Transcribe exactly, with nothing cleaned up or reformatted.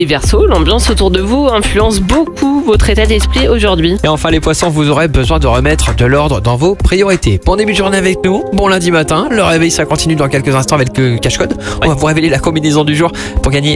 Et Verseau, l'ambiance autour de vous influence beaucoup votre état d'esprit aujourd'hui. Et enfin les poissons, vous aurez besoin de remettre de l'ordre dans vos priorités. Bon début de journée avec nous, bon lundi matin, le réveil ça continue dans quelques instants avec le cache-code. On va vous révéler la combinaison du jour pour gagner